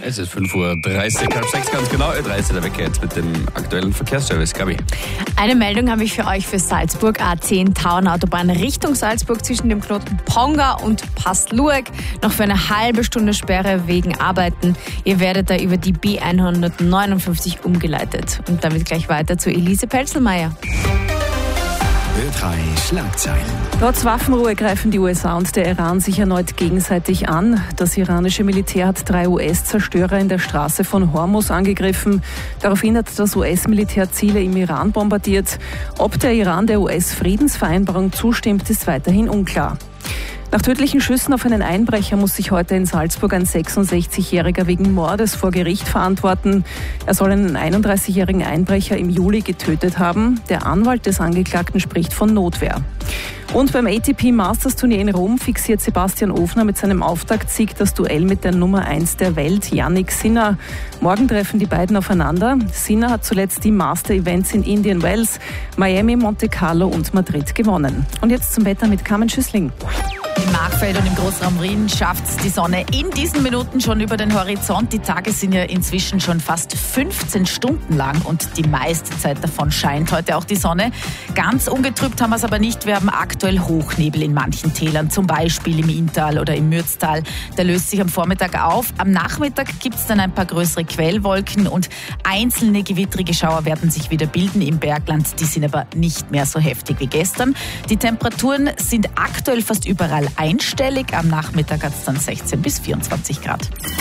Es ist 5:30 Uhr, halb sechs ganz genau. 30 der Wecker jetzt mit dem aktuellen Verkehrsservice. Gabi. Eine Meldung habe ich für euch für Salzburg. A10 Tauernautobahn Richtung Salzburg zwischen dem Knoten Ponga und Pastluek. Noch für eine halbe Stunde Sperre wegen Arbeiten. Ihr werdet da über die B159 umgeleitet. Und damit gleich weiter zu Elise Pelzelmeier. Ö3 Schlagzeilen. Trotz Waffenruhe greifen die USA und der Iran sich erneut gegenseitig an. Das iranische Militär hat 3 US-Zerstörer in der Straße von Hormuz angegriffen. Daraufhin hat das US-Militär Ziele im Iran bombardiert. Ob der Iran der US-Friedensvereinbarung zustimmt, ist weiterhin unklar. Nach tödlichen Schüssen auf einen Einbrecher muss sich heute in Salzburg ein 66-Jähriger wegen Mordes vor Gericht verantworten. Er soll einen 31-jährigen Einbrecher im Juli getötet haben. Der Anwalt des Angeklagten spricht von Notwehr. Und beim ATP Masters Turnier in Rom fixiert Sebastian Ofner mit seinem Auftaktsieg das Duell mit der Nummer 1 der Welt, Jannik Sinner. Morgen treffen die beiden aufeinander. Sinner hat zuletzt die Master-Events in Indian Wells, Miami, Monte Carlo und Madrid gewonnen. Und jetzt zum Wetter mit Carmen Schüssling. Im Machfeld und im Großraum Rien schafft es die Sonne in diesen Minuten schon über den Horizont. Die Tage sind ja inzwischen schon fast 15 Stunden lang und die meiste Zeit davon scheint heute auch die Sonne. Ganz ungetrübt haben wir es aber nicht. Wir haben aktuell Hochnebel in manchen Tälern, zum Beispiel im Inntal oder im Mürztal. Der löst sich am Vormittag auf. Am Nachmittag gibt es dann ein paar größere Quellwolken und einzelne gewittrige Schauer werden sich wieder bilden im Bergland. Die sind aber nicht mehr so heftig wie gestern. Die Temperaturen sind aktuell fast überall einstellig. Am Nachmittag hat es dann 16 bis 24 Grad.